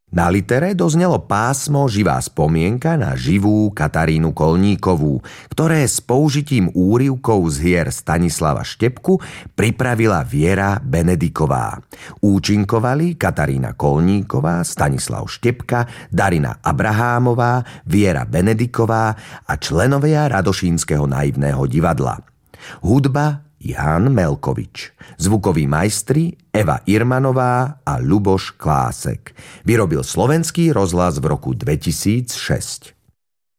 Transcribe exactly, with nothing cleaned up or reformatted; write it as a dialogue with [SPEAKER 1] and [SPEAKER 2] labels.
[SPEAKER 1] Na litere doznelo pásmo Živá spomienka na živú Katarínu Kolníkovú, ktoré s použitím úryvkov z hier Stanislava Štepku pripravila Viera Benediková. Účinkovali Katarína Kolníková, Stanislav Štepka, Darina Abrahámová, Viera Benediková a členovia Radošínskeho naivného divadla. Hudba Ján Melkovič, zvukoví majstri Eva Irmanová a Ľuboš Klásek. Vyrobil Slovenský rozhlas v roku dvetisícšesť.